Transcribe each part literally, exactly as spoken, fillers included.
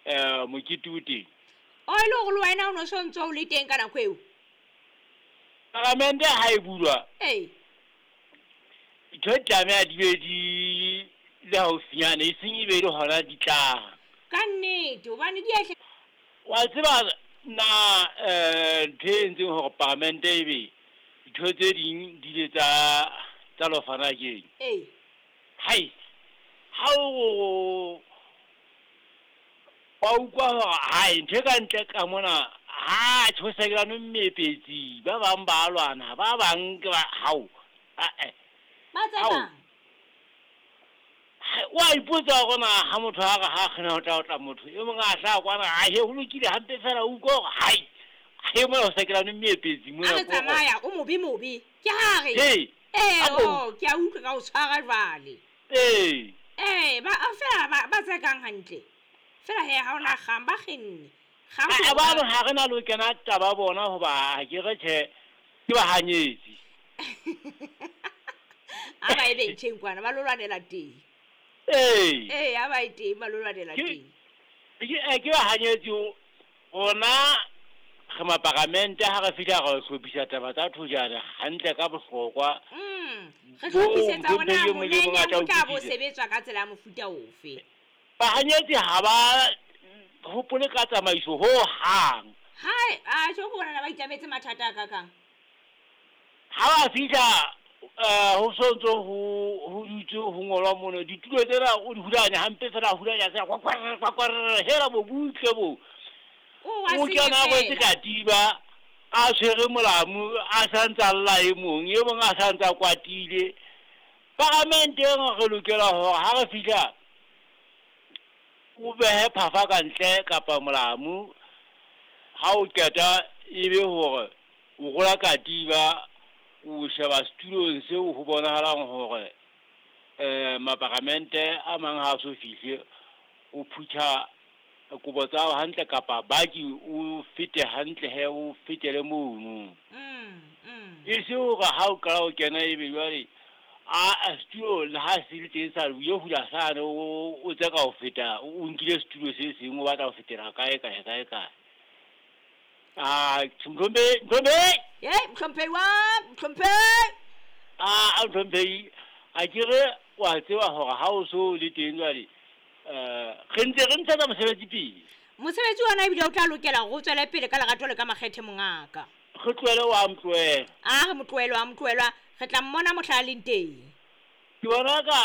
eh mokete o teng o ile go le wena o no sontso o le teng ka nako eo Parlamente ha e bulwa eh ntho e tlameha di be di le haufinyane e seng e be le hona di tla ka nnete hobane di a wa tseba na eh ntho e entseng hore Parlamente e be ntho tse ding di le tsa tsa lofana ke eh hai ha o wa utlwa hore hai ntho ka ntle ka mona ha tshosekelano mmepetsi ba bang ba lwana ba bang ke ba hao a eh ba tsaka wa ipotsa gona ha motho ha ga khana o tla tla motho e mong a tla kwana ha he ho lokile hampe fela o go hai he mo o sekelano mmepetsi mo a tsamaya o mobi mobi ke ha re eh o ke a utlwa ka o tshwara vale eh eh ba afela ba ba tsakang hantle fela he ha ona gamba khinne ga ba ba ha rena lo kena taba bona hoba ha ke re tshe ke ba hanyetsi aba e be tshengwana ba lo lwanela teng eh eh aba e teng ba lo lwanela teng ke ke ba hanyetsi ona ga Parlamente ha re fitla go hlopisa taba tsa thojana hantle ka bohlokwa mm re hlokisetsa ona mo ne mo tla bo sebetswa ka tsela mofuta ofe ba hanyetsi ha ba hopole ka tsamaiso ho hang hai a tšo bona ba itametse mathata ka kang ha ba fitla eh ho sontso ho ho ditse ho ngolwa mona ditulo tsena o di hulanya hampe fela hulanya se kwa kwa kwa kwa hela bo butle bo o wa se kana go se ka diba a tshwere molamu a santsa lla e mong e mong a santsa kwatile Parlamente re lokela hore ha re fitla o behe phafa ka ntle kapa molamu ha o keta e be hore o gola ka diba o sheba studio se o bonahalang hore eh Parlamente a mang ha so fihle o phutha go botsa hantle kapa baki o fete hantle he o fetele mono mm mm e se o ga ha o ka o kena e be jwale a studio le ha se le teng sa yo hula sana o o tsaka o feta o nkile studio se seng o batla o fetela kae kae kae kae ah Mthombe Mthombe ye Mthombe wa Mthombe ah Mthombe a kire wa tseba hore ha o so le teng jwale eh re ntse re ntse ka mosebetsi pele mosebetsi ona e bile o tla lokela go tswela pele ka lerato le ka makgethe mongaka re tloele wa mtloela a re motloelo wa motloelwa re tla mmona mohla le teng ke bona ka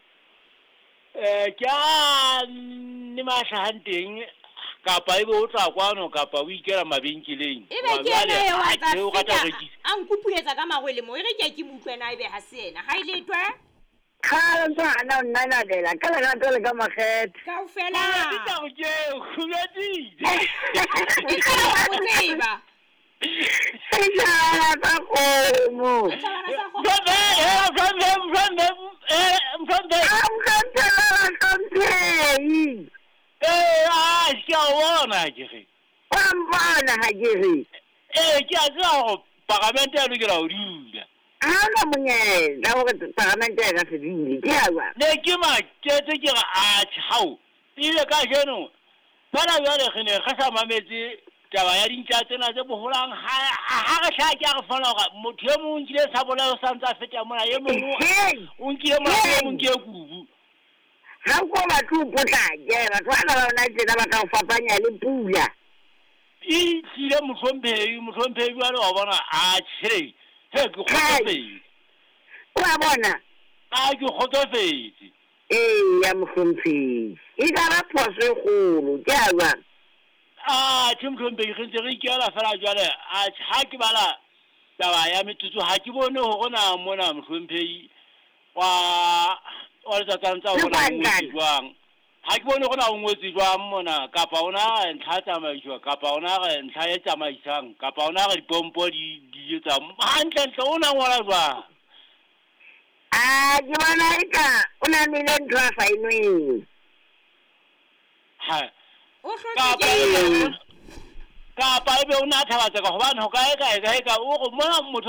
eh ka ni ma hlahanteng kapa ebe o tla kwano kapa o ikela mabenkeleng e be ke ena e wa tsa a nkupuletsa ka magwele mo e re ke ke mutlwena e be ha se ena ha ile twa khala ntwana nna lela kala ka tole ka makgethe ka ufela ke tla go ke khulati ke tla go tseba Sejala sa kgomo. Mthombe Mthombe Mthombe eh Mthombe Amkantela kampei eh a ke a bona ke re Pambana ha ke re eh ke a tsaya go Parlamente a lokela ho dula ana monyela go Parlamente ka se dile ke a ba ne ke ma ke tse ke ga a tshao ile ka jeno bana jwale re ne ga sa mametse taba ya dintla tsena tse boholang ha ha ga tla ke a fana ga motho e mong kile sa bola o santsa feta mona ye mong o nkile motho e mong ke kubu ha go ba tu potla ke ba tsana ba na tsena ba ka fapanya le pula e tsile Mthombe Mthombe jwale wa bona a tshire he ke khotsofetse wa bona a ke khotsofetse eh ya Mthombe e ka ba phoso golo ke a ba ah Mthombe ke ntse re ikela fela jwale a ha ke bala taba ya metsotso ha ke bone ho gona mona Mthombe wa wa tsa tsa hona mo jwang ha ke bone gona o ngotse jwang mona kapa ona ntlha tsamaiswa kapa ona ga ntlha e tsamaisang kapa ona ga dipompo di di etsa hantle ntle ona ngwana jwang ah ke bona eka ona mile ntwa fa inwe ha o hlotse kapa ebe o na thabatsa ka hobane ho kae kae kae ka o go mona motho